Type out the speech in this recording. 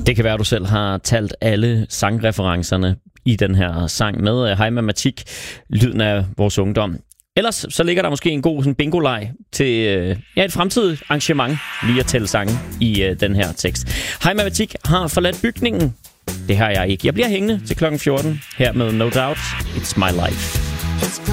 Det kan være, at du selv har talt alle sangreferencerne i den her sang med Hej Matematik, lyden af vores ungdom. Ellers så ligger der måske en god sådan bingo-leg til et fremtidigt arrangement lige at tælle sange i den her tekst. Hej Matematik har forladt bygningen. Det har jeg ikke. Jeg bliver hængende til klokken 14 her med No Doubt, It's My Life.